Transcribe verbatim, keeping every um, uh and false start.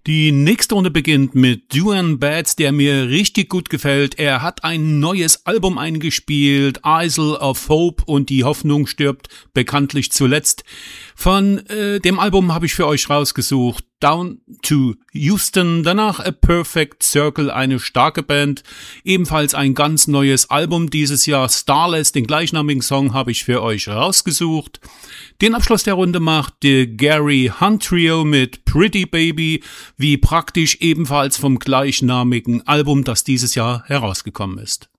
Die nächste Runde beginnt mit Duane Betts, der mir richtig gut gefällt. Er hat ein neues Album eingespielt, Isle of Hope, und die Hoffnung stirbt bekanntlich zuletzt. Von äh, dem Album habe ich für euch rausgesucht Down to Houston, danach A Perfect Circle, eine starke Band, ebenfalls ein ganz neues Album dieses Jahr, Starless, den gleichnamigen Song habe ich für euch rausgesucht. Den Abschluss der Runde macht der Gary Hunt Trio mit Pretty Baby, wie praktisch ebenfalls vom gleichnamigen Album, das dieses Jahr herausgekommen ist.